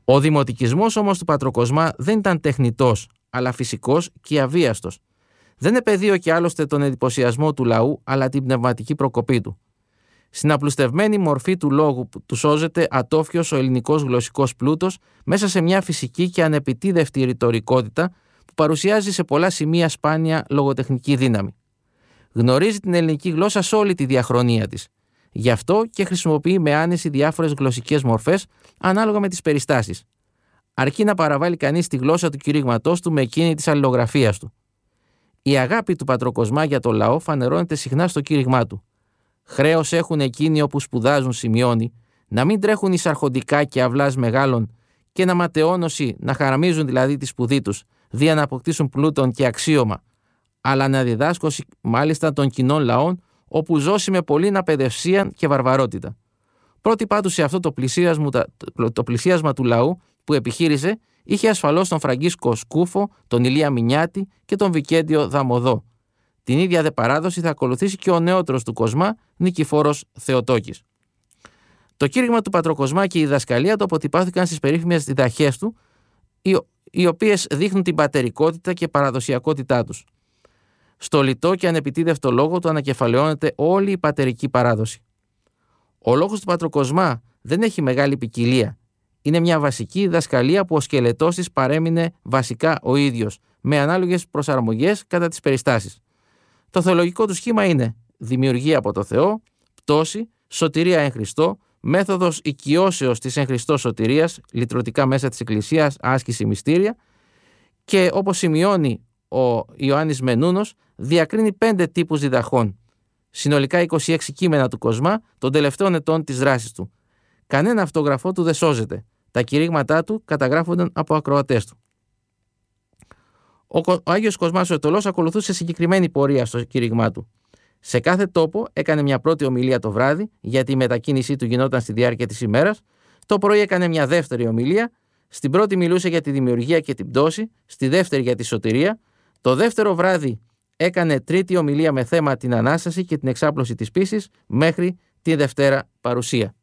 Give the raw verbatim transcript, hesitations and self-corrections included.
Ο δημοτικισμός όμως του Πατροκοσμά δεν ήταν τεχνητός, αλλά φυσικός και αβίαστος. Δεν επεδίωκε και άλλωστε τον εντυπωσιασμό του λαού, αλλά την πνευματική προκοπή του. Στην απλουστευμένη μορφή του λόγου του σώζεται ατόφιος ο ελληνικός γλωσσικός πλούτος μέσα σε μια φυσική και ανεπιτίδευτη ρητορικότητα που παρουσιάζει σε πολλά σημεία σπάνια λογοτεχνική δύναμη. Γνωρίζει την ελληνική γλώσσα σε όλη τη διαχρονία της. Γι' αυτό και χρησιμοποιεί με άνεση διάφορες γλωσσικές μορφές ανάλογα με τις περιστάσεις. Αρκεί να παραβάλει κανείς τη γλώσσα του κηρύγματός του με εκείνη της αλληλογραφίας του. Η αγάπη του Πατροκοσμά για το λαό φανερώνεται συχνά στο κήρυγμά του. Χρέος έχουν εκείνοι όπου σπουδάζουν, σημειώνει, να μην τρέχουν εις αρχοντικά και αυλάς μεγάλων και να ματαιώνωση, να χαραμίζουν δηλαδή τη σπουδή τους, δια να αποκτήσουν πλούτον και αξίωμα, αλλά να διδάσκωση μάλιστα των κοινών λαών, όπου ζώσει με πολλήν απαιδευσίαν και βαρβαρότητα. Πρώτη πάντου σε αυτό το πλησίασμα, το πλησίασμα του λαού που επιχείρησε, είχε ασφαλώς τον Φραγκίσκο Σκούφο, τον Ηλία Μινιάτη και τον Βικέντιο Δαμοδό. Την ίδια δε παράδοση θα ακολουθήσει και ο νεότερος του Κοσμά, Νικηφόρος Θεοτόκης. Το κήρυγμα του Πατροκοσμά και η διδασκαλία του αποτυπώθηκαν στις περίφημες διδαχές του, οι, οι οποίες δείχνουν την πατερικότητα και παραδοσιακότητά τους. Στο λιτό και ανεπιτίδευτο λόγο του ανακεφαλαιώνεται όλη η πατερική παράδοση. Ο λόγος του Πατροκοσμά δεν έχει μεγάλη ποικιλία. Είναι μια βασική διδασκαλία που ο σκελετός της παρέμεινε βασικά ο ίδιος, με ανάλογες προσαρμογές κατά τις περιστάσεις. Το θεολογικό του σχήμα είναι δημιουργία από το Θεό, πτώση, σωτηρία εν Χριστώ, μέθοδος οικειώσεως της εν Χριστώ σωτηρίας, λυτρωτικά μέσα της Εκκλησίας, άσκηση μυστήρια, και όπως σημειώνει ο Ιωάννης Μενούνος, διακρίνει πέντε τύπους διδαχών. Συνολικά είκοσι έξι κείμενα του Κοσμά των τελευταίων ετών της δράσης του. Κανένα αυτογραφό του δεν σώζεται. Τα κηρύγματά του καταγράφονταν από ακροατές του. Ο, ο Άγιος Κοσμάς ο Αιτωλός ακολουθούσε συγκεκριμένη πορεία στο κήρυγμά του. Σε κάθε τόπο έκανε μια πρώτη ομιλία το βράδυ, γιατί η μετακίνησή του γινόταν στη διάρκεια της ημέρας. Το πρωί έκανε μια δεύτερη ομιλία. Στην πρώτη μιλούσε για τη δημιουργία και την πτώση, στη δεύτερη για τη σωτηρία. Το δεύτερο βράδυ έκανε τρίτη ομιλία με θέμα την Ανάσταση και την εξάπλωση της πίστης μέχρι τη Δευτέρα παρουσία.